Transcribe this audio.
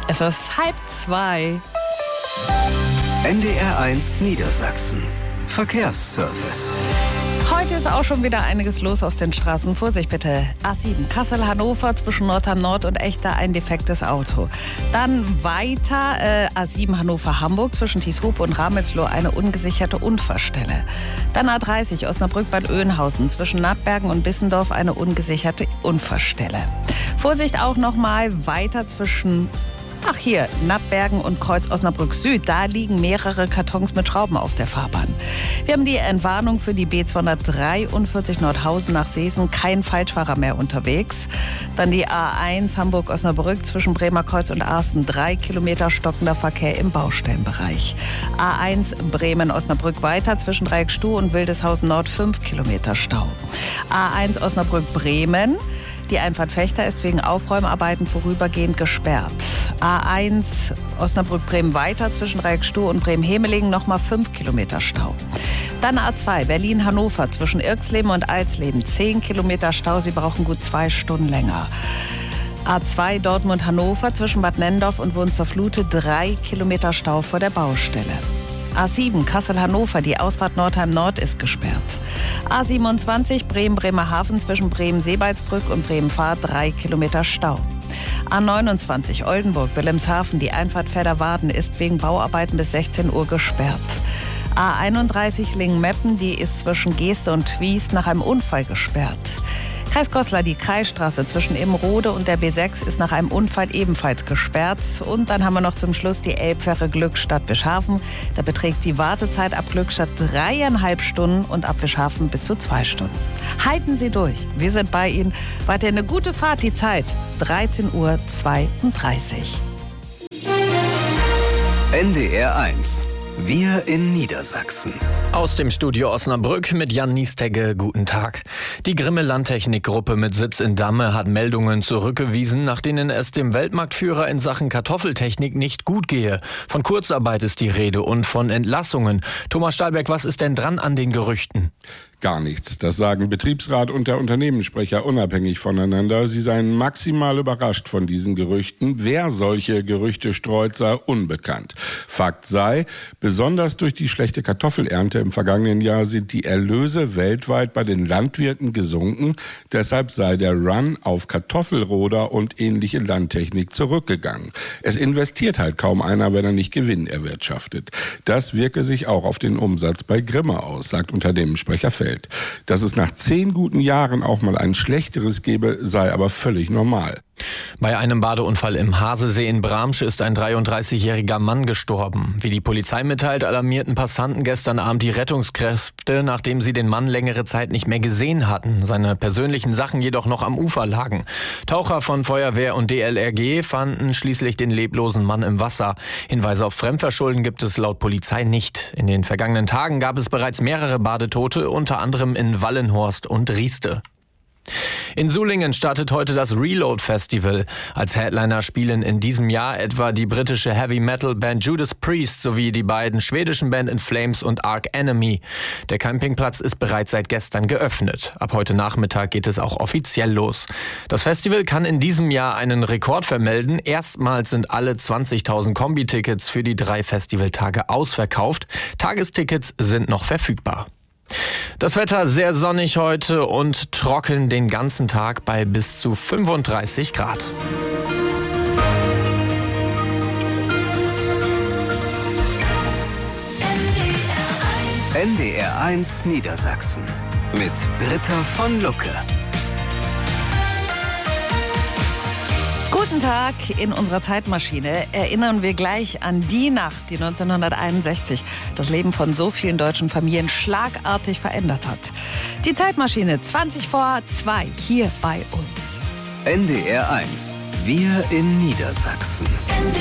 Es ist 1:30. NDR1 Niedersachsen. Verkehrsservice. Heute ist auch schon wieder einiges los auf den Straßen. Vorsicht bitte. A7 Kassel-Hannover zwischen Nordheim Nord und Echter ein defektes Auto. Dann weiter A7 Hannover-Hamburg zwischen Tieshope und Ramelsloh eine ungesicherte Unfallstelle. Dann A30 Osnabrück-Bad Oeynhausen zwischen Nattbergen und Bissendorf eine ungesicherte Unfallstelle. Vorsicht auch nochmal weiter zwischen Nattbergen und Kreuz Osnabrück Süd. Da liegen mehrere Kartons mit Schrauben auf der Fahrbahn. Wir haben die Entwarnung für die B243 Nordhausen nach Seesen. Kein Falschfahrer mehr unterwegs. Dann die A1 Hamburg-Osnabrück zwischen Bremer Kreuz und Arsten. 3 Kilometer stockender Verkehr im Baustellenbereich. A1 Bremen-Osnabrück weiter zwischen Dreieckstuh und Wildeshausen Nord. 5 Kilometer Stau. A1 Osnabrück-Bremen. Die Einfahrt Fechter ist wegen Aufräumarbeiten vorübergehend gesperrt. A1 Osnabrück-Bremen weiter zwischen Dreieckstuh und Bremen-Hemelingen nochmal 5 Kilometer Stau. Dann A2 Berlin-Hannover zwischen Irxleben und Alsleben 10 Kilometer Stau. Sie brauchen gut 2 Stunden länger. A2 Dortmund-Hannover zwischen Bad Nennendorf und Wunstorf-Lute 3 Kilometer Stau vor der Baustelle. A7 Kassel-Hannover, die Ausfahrt Nordheim Nord ist gesperrt. A27 Bremen-Bremerhaven zwischen Bremen-Seebaldsbrück und Bremen-Fahr 3 Kilometer Stau. A29 Oldenburg-Wilhelmshaven, die Einfahrt Verderwarden ist wegen Bauarbeiten bis 16 Uhr gesperrt. A31 Lingen-Meppen, die ist zwischen Geeste und Twies nach einem Unfall gesperrt. Kreis Goslar, die Kreisstraße zwischen Immerode und der B6 ist nach einem Unfall ebenfalls gesperrt. Und dann haben wir noch zum Schluss die Elbfähre Glückstadt-Wischhafen. Da beträgt die Wartezeit ab Glückstadt 3,5 Stunden und ab Wischhafen bis zu 2 Stunden. Halten Sie durch. Wir sind bei Ihnen. Weiterhin eine gute Fahrt. Die Zeit 13:32 Uhr. NDR1. Wir in Niedersachsen. Aus dem Studio Osnabrück mit Jan Niestegge. Guten Tag. Die Grimme Landtechnik-Gruppe mit Sitz in Damme hat Meldungen zurückgewiesen, nach denen es dem Weltmarktführer in Sachen Kartoffeltechnik nicht gut gehe. Von Kurzarbeit ist die Rede und von Entlassungen. Thomas Stahlberg, was ist denn dran an den Gerüchten? Gar nichts. Das sagen Betriebsrat und der Unternehmenssprecher unabhängig voneinander. Sie seien maximal überrascht von diesen Gerüchten. Wer solche Gerüchte streut, sei unbekannt. Fakt sei, besonders durch die schlechte Kartoffelernte im vergangenen Jahr sind die Erlöse weltweit bei den Landwirten gesunken. Deshalb sei der Run auf Kartoffelroder und ähnliche Landtechnik zurückgegangen. Es investiert halt kaum einer, wenn er nicht Gewinn erwirtschaftet. Das wirke sich auch auf den Umsatz bei Grimme aus, sagt Unternehmenssprecher Feld. Dass es nach 10 guten Jahren auch mal ein schlechteres gebe, sei aber völlig normal. Bei einem Badeunfall im Hasesee in Bramsche ist ein 33-jähriger Mann gestorben. Wie die Polizei mitteilt, alarmierten Passanten gestern Abend die Rettungskräfte, nachdem sie den Mann längere Zeit nicht mehr gesehen hatten. Seine persönlichen Sachen jedoch noch am Ufer lagen. Taucher von Feuerwehr und DLRG fanden schließlich den leblosen Mann im Wasser. Hinweise auf Fremdverschulden gibt es laut Polizei nicht. In den vergangenen Tagen gab es bereits mehrere Badetote, unter anderem in Wallenhorst und Rieste. In Sulingen startet heute das Reload Festival. Als Headliner spielen in diesem Jahr etwa die britische Heavy-Metal-Band Judas Priest sowie die beiden schwedischen Band In Flames und Arch Enemy. Der Campingplatz ist bereits seit gestern geöffnet. Ab heute Nachmittag geht es auch offiziell los. Das Festival kann in diesem Jahr einen Rekord vermelden. Erstmals sind alle 20.000 Kombi-Tickets für die 3 Festivaltage ausverkauft. Tagestickets sind noch verfügbar. Das Wetter sehr sonnig heute und trocken den ganzen Tag bei bis zu 35 Grad. NDR1 Niedersachsen mit Britta von Lucke. Guten Tag. In unserer Zeitmaschine erinnern wir gleich an die Nacht, die 1961 das Leben von so vielen deutschen Familien schlagartig verändert hat. Die Zeitmaschine 2:20 hier bei uns. NDR1. Wir in Niedersachsen.